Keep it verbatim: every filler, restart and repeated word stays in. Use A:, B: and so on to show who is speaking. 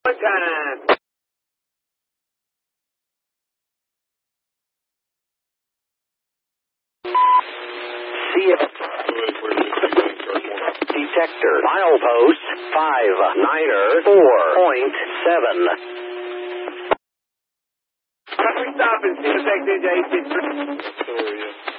A: One time. See if detector milepost five niner four point seven. Traffic stop is detected eight six three.